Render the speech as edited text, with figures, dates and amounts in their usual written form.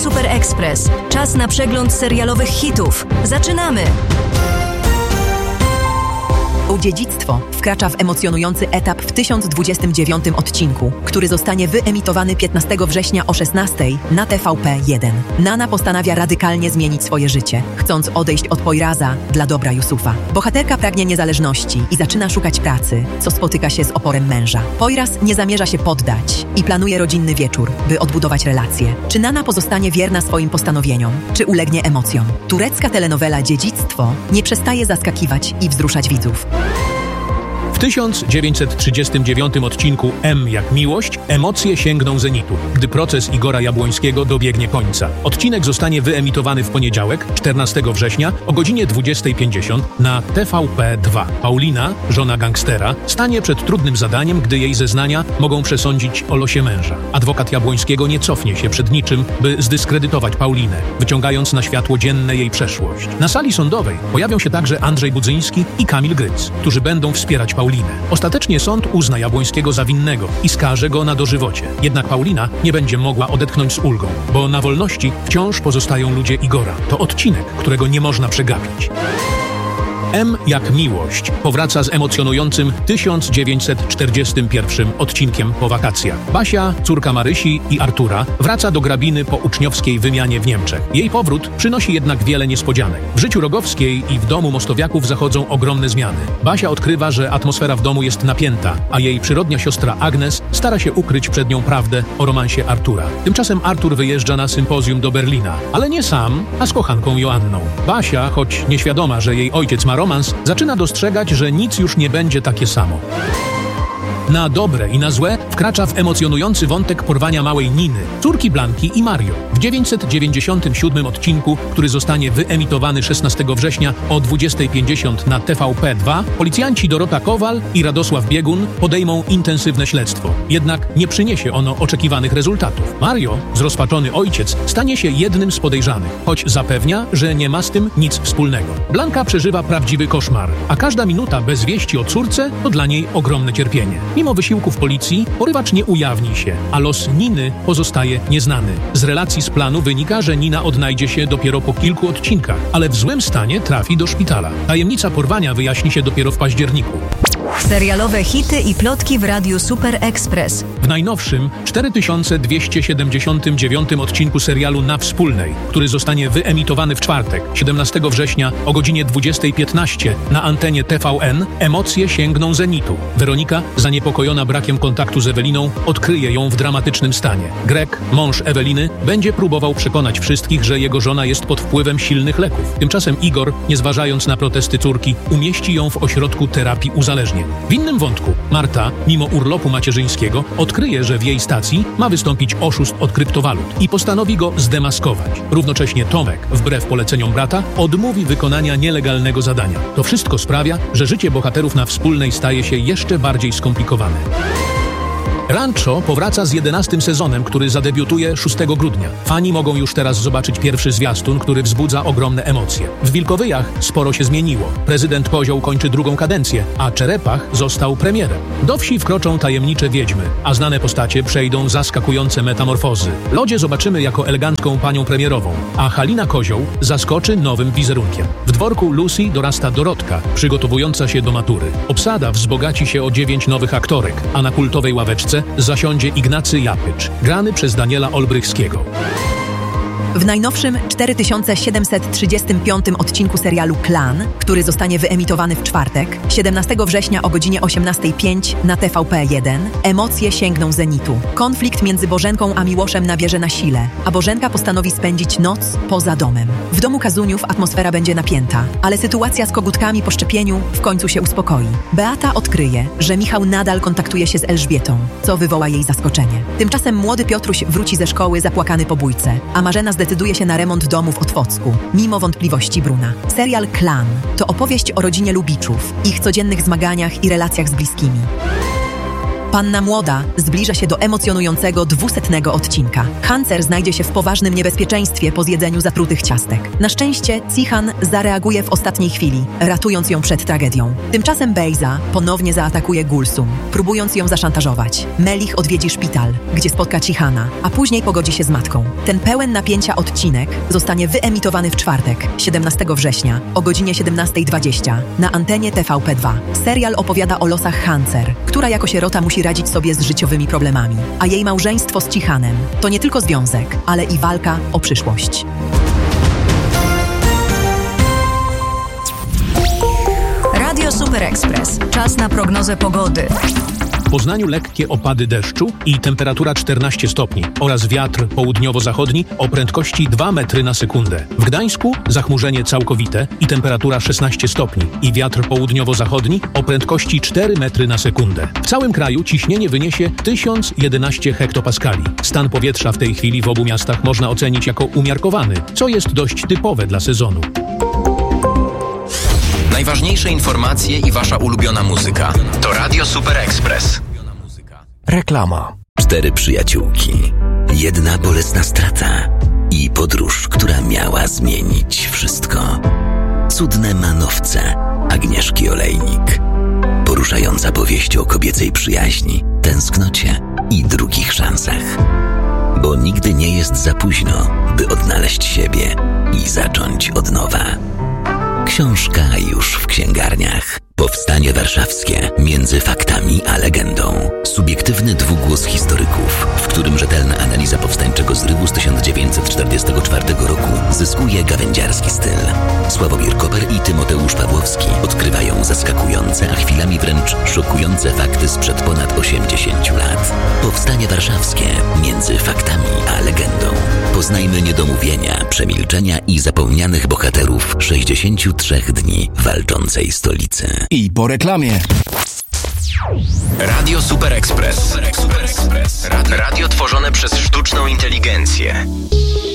Super Express. Czas na przegląd serialowych hitów. Zaczynamy! Dziedzictwo wkracza w emocjonujący etap w 1029 odcinku, który zostanie wyemitowany 15 września o 16 na TVP1. Nana postanawia radykalnie zmienić swoje życie, chcąc odejść od Poiraza dla dobra Yusufa. Bohaterka pragnie niezależności i zaczyna szukać pracy, co spotyka się z oporem męża. Poiraz nie zamierza się poddać i planuje rodzinny wieczór, by odbudować relacje. Czy Nana pozostanie wierna swoim postanowieniom, czy ulegnie emocjom? Turecka telenowela Dziedzictwo nie przestaje zaskakiwać i wzruszać widzów. W 1939 odcinku M jak miłość emocje sięgną zenitu, gdy proces Igora Jabłońskiego dobiegnie końca. Odcinek zostanie wyemitowany w poniedziałek, 14 września o godzinie 20:50 na TVP2. Paulina, żona gangstera, stanie przed trudnym zadaniem, gdy jej zeznania mogą przesądzić o losie męża. Adwokat Jabłońskiego nie cofnie się przed niczym, by zdyskredytować Paulinę, wyciągając na światło dzienne jej przeszłość. Na sali sądowej pojawią się także Andrzej Budzyński i Kamil Gryc, którzy będą wspierać Paulinę. Ostatecznie sąd uzna Jabłońskiego za winnego i skaże go na dożywocie. Jednak Paulina nie będzie mogła odetchnąć z ulgą, bo na wolności wciąż pozostają ludzie Igora. To odcinek, którego nie można przegapić. M jak miłość powraca z emocjonującym 1941 odcinkiem po wakacjach. Basia, córka Marysi i Artura, wraca do Grabiny po uczniowskiej wymianie w Niemczech. Jej powrót przynosi jednak wiele niespodzianek. W życiu Rogowskiej i w domu Mostowiaków zachodzą ogromne zmiany. Basia odkrywa, że atmosfera w domu jest napięta, a jej przyrodnia siostra Agnes stara się ukryć przed nią prawdę o romansie Artura. Tymczasem Artur wyjeżdża na sympozjum do Berlina, ale nie sam, a z kochanką Joanną. Basia, choć nieświadoma, że jej ojciec ma romans, zaczyna dostrzegać, że nic już nie będzie takie samo. Na dobre i na złe wkracza w emocjonujący wątek porwania małej Niny, córki Blanki i Mario. W 997 odcinku, który zostanie wyemitowany 16 września o 20:50 na TVP2, policjanci Dorota Kowal i Radosław Biegun podejmą intensywne śledztwo. Jednak nie przyniesie ono oczekiwanych rezultatów. Mario, zrozpaczony ojciec, stanie się jednym z podejrzanych, choć zapewnia, że nie ma z tym nic wspólnego. Blanka przeżywa prawdziwy koszmar, a każda minuta bez wieści o córce to dla niej ogromne cierpienie. Mimo wysiłków policji, porywacz nie ujawni się, a los Niny pozostaje nieznany. Z relacji z planu wynika, że Nina odnajdzie się dopiero po kilku odcinkach, ale w złym stanie trafi do szpitala. Tajemnica porwania wyjaśni się dopiero w październiku. Serialowe hity i plotki w Radiu Super Express. W najnowszym 4279 odcinku serialu Na Wspólnej, który zostanie wyemitowany w czwartek, 17 września o godzinie 20:15 na antenie TVN, emocje sięgną zenitu. Weronika, zaniepokojona brakiem kontaktu z Eweliną, odkryje ją w dramatycznym stanie. Greg, mąż Eweliny, będzie próbował przekonać wszystkich, że jego żona jest pod wpływem silnych leków. Tymczasem Igor, nie zważając na protesty córki, umieści ją w ośrodku terapii uzależnień. W innym wątku Marta, mimo urlopu macierzyńskiego, odkryje, że w jej stacji ma wystąpić oszust od kryptowalut i postanowi go zdemaskować. Równocześnie Tomek, wbrew poleceniom brata, odmówi wykonania nielegalnego zadania. To wszystko sprawia, że życie bohaterów Na Wspólnej staje się jeszcze bardziej skomplikowane. Rancho powraca z 11. sezonem, który zadebiutuje 6 grudnia. Fani mogą już teraz zobaczyć pierwszy zwiastun, który wzbudza ogromne emocje. W Wilkowyjach sporo się zmieniło. Prezydent Kozioł kończy drugą kadencję, a Czerepach został premierem. Do wsi wkroczą tajemnicze wiedźmy, a znane postacie przejdą zaskakujące metamorfozy. Lodzie zobaczymy jako elegancką panią premierową, a Halina Kozioł zaskoczy nowym wizerunkiem. W dworku Lucy dorasta Dorotka, przygotowująca się do matury. Obsada wzbogaci się o 9 nowych aktorek, a na kultowej ławeczce zasiądzie Ignacy Japycz, grany przez Daniela Olbrychskiego. W najnowszym 4735 odcinku serialu Klan, który zostanie wyemitowany w czwartek, 17 września o godzinie 18:05 na TVP1, emocje sięgną zenitu. Konflikt między Bożenką a Miłoszem nabierze na sile, a Bożenka postanowi spędzić noc poza domem. W domu Kazuniów atmosfera będzie napięta, ale sytuacja z kogutkami po szczepieniu w końcu się uspokoi. Beata odkryje, że Michał nadal kontaktuje się z Elżbietą, co wywoła jej zaskoczenie. Tymczasem młody Piotruś wróci ze szkoły zapłakany po bójce, a Marzena zdecyduje się na remont domu w Otwocku, mimo wątpliwości Bruna. Serial Klan to opowieść o rodzinie Lubiczów, ich codziennych zmaganiach i relacjach z bliskimi. Panna młoda zbliża się do emocjonującego 200. odcinka. Hancer znajdzie się w poważnym niebezpieczeństwie po zjedzeniu zatrutych ciastek. Na szczęście Cihan zareaguje w ostatniej chwili, ratując ją przed tragedią. Tymczasem Bejza ponownie zaatakuje Gulsum, próbując ją zaszantażować. Melich odwiedzi szpital, gdzie spotka Cihana, a później pogodzi się z matką. Ten pełen napięcia odcinek zostanie wyemitowany w czwartek, 17 września, o godzinie 17:20 na antenie TVP2. Serial opowiada o losach Hancer, która jako sierota musi radzić sobie z życiowymi problemami, a jej małżeństwo z Cihanem to nie tylko związek, ale i walka o przyszłość. Radio Super Express. Czas na prognozę pogody. W Poznaniu lekkie opady deszczu i temperatura 14 stopni oraz wiatr południowo-zachodni o prędkości 2 metry na sekundę. W Gdańsku zachmurzenie całkowite i temperatura 16 stopni i wiatr południowo-zachodni o prędkości 4 metry na sekundę. W całym kraju ciśnienie wyniesie 1011 hektopaskali. Stan powietrza w tej chwili w obu miastach można ocenić jako umiarkowany, co jest dość typowe dla sezonu. Najważniejsze informacje i wasza ulubiona muzyka. To Radio Super Express. Reklama. 4 przyjaciółki. Jedna bolesna strata i podróż, która miała zmienić wszystko. Cudne manowce Agnieszki Olejnik. Poruszająca powieść o kobiecej przyjaźni, tęsknocie i drugich szansach. Bo nigdy nie jest za późno, by odnaleźć siebie i zacząć od nowa. Książka już w księgarniach. Powstanie warszawskie między faktami a legendą. Subiektywny dwugłos historyków, w którym rzetelna analiza powstańczego zrywu z 1944 roku zyskuje gawędziarski styl. Sławomir Koper i Tymoteusz Pawłowski odkrywają zaskakujące, a chwilami wręcz szokujące fakty sprzed ponad 80 lat. Powstanie warszawskie między faktami a legendą. Poznajmy niedomówienia, przemilczenia i zapomnianych bohaterów 63 dni walczącej stolicy. I po reklamie. Radio Super Express. Radio tworzone przez sztuczną inteligencję.